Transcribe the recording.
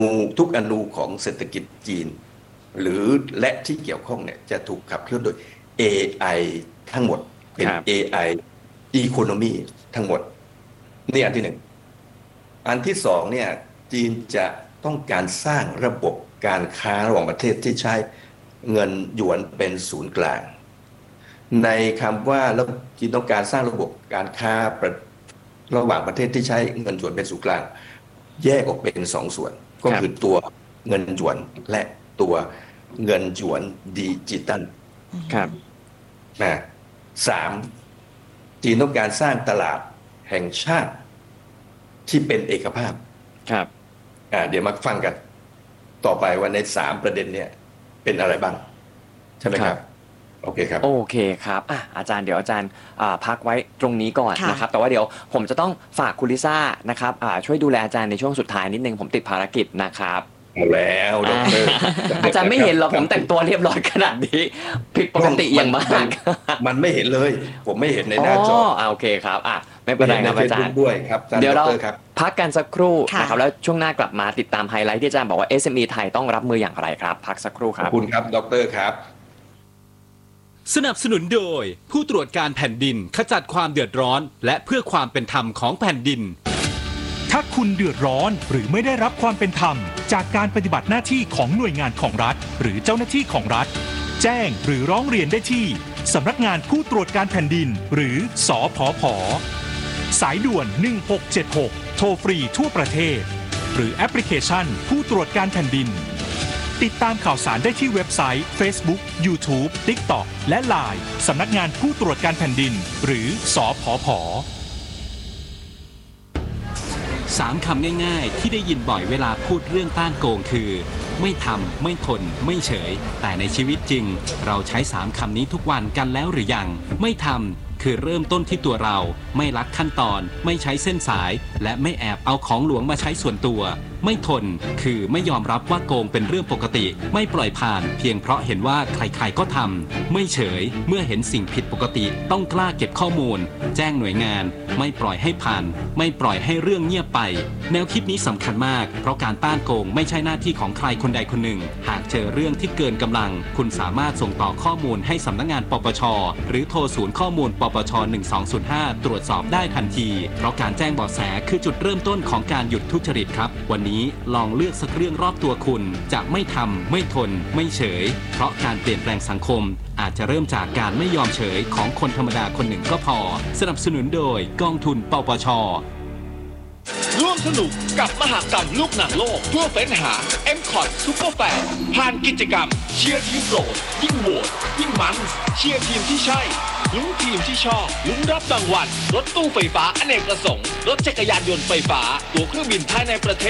ทุกอนูของเศรษฐกิจจีนหรือและที่เกี่ยวข้องเนี่ยจะถูกขับเคลื่อนโดย AI ทั้งหมดเป็น AI Economy ทั้งหมดนี่อันที่หนึ่งอันที่สองเนี่ยจีนจะต้องการสร้างระบบการค้าระหว่างประเทศที่ใช้เงินหยวนเป็นศูนย์กลางในคำว่าแล้วจีนต้องการสร้างระบบการค้าระหว่างประเทศที่ใช้เงินหยวนเป็นศูนย์กลางแยกออกเป็นสองส่วนก็คือตัวเงินหยวนและตัวเงินหยวนดิจิตัลครับสามจีนต้องการสร้างตลาดแห่งชาติที่เป็นเอกภาพครับเดี๋ยวมาฟังกันต่อไปว่าใน3ประเด็นเนี่ยเป็นอะไรบ้างใช่ไหมครับโอเคครับโอเคครับอาจารย์เดี๋ยวอาจารย์พักไว้ตรงนี้ก่อนนะครับแต่ว่าเดี๋ยวผมจะต้องฝากคุณลิซ่านะครับช่วยดูแลอาจารย์ในช่วงสุดท้ายนิดนึงผมติดภารกิจนะครับแล้วดร. อาจารย์ไม่เห็นหรอกผมแต่งตัวเรียบร้อยขนาดนี้ผิดปกติอย่างมากมันไม่เห็นเลยผมไม่เห็นในหน้าจอโอเคครับไม่เป็นไรครับอาจารย์ด้วยครับเดี๋ยวเราพักกันสักครู่นะครับแล้วช่วงหน้ากลับมาติดตามไฮไลท์ที่อาจารย์บอกว่า SME ไทยต้องรับมืออย่างไรครับพักสักครู่ครับขอบคุณครับดร.ครับสนับสนุนโดยผู้ตรวจการแผ่นดินขจัดความเดือดร้อนและเพื่อความเป็นธรรมของแผ่นดินถ้าคุณเดือดร้อนหรือไม่ได้รับความเป็นธรรมจากการปฏิบัติหน้าที่ของหน่วยงานของรัฐหรือเจ้าหน้าที่ของรัฐแจ้งหรือร้องเรียนได้ที่สำนักงานผู้ตรวจการแผ่นดินหรือสผผ.สายด่วน1676โทรฟรีทั่วประเทศหรือแอปพลิเคชันผู้ตรวจการแผ่นดินติดตามข่าวสารได้ที่เว็บไซต์ Facebook YouTube TikTok และ LINE สำนักงานผู้ตรวจการแผ่นดินหรือสผผ. 3 คำง่ายๆที่ได้ยินบ่อยเวลาพูดเรื่องต้านโกงคือไม่ทำไม่ทนไม่เฉยแต่ในชีวิตจริงเราใช้3 คำนี้ทุกวันกันแล้วหรือยังไม่ทำคือเริ่มต้นที่ตัวเราไม่ลัดขั้นตอนไม่ใช้เส้นสายและไม่แอบเอาของหลวงมาใช้ส่วนตัวไม่ทนคือไม่ยอมรับว่าโกงเป็นเรื่องปกติไม่ปล่อยผ่านเพียงเพราะเห็นว่าใครๆก็ทำไม่เฉยเมื่อเห็นสิ่งผิดปกติต้องกล้าเก็บข้อมูลแจ้งหน่วยงานไม่ปล่อยให้ผ่านไม่ปล่อยให้เรื่องเงียบไปแนวคิดนี้สำคัญมากเพราะการต้านโกงไม่ใช่หน้าที่ของใครคนใดคนหนึ่งหากเจอเรื่องที่เกินกำลังคุณสามารถส่งต่อข้อมูลให้สำนักงานปปชหรือโทรศูนย์ข้อมูลปปช1205ตรวจสอบได้ทันทีเพราะการแจ้งเบาะแสคือจุดเริ่มต้นของการหยุดทุจริตครับวันนี้ลองเลือกสักเรื่องรอบตัวคุณจะไม่ทำไม่ทนไม่เฉยเพราะการเปลี่ยนแปลงสังคมอาจจะเริ่มจากการไม่ยอมเฉยของคนธรรมดาคนหนึ่งก็พอสนับสนุนโดยกองทุนปปช. ร่วมสนุกกับมหกรรมลูกหนังโลกเพื่อเฟ้นหา M.Cot Super Fan ผ่านกิจกรรมเชียร์ทีมโปรดยิ่งโหวตยิ่งมันเชียร์ทีมที่ใช่ลุ้นทีมที่ชอบลุ้นรับรางวัลรถตู้ไฟฟ้าอเนกประสงค์รถจักรยานยนต์ไฟฟ้าตั๋วเครื่องบินภายในประเทศ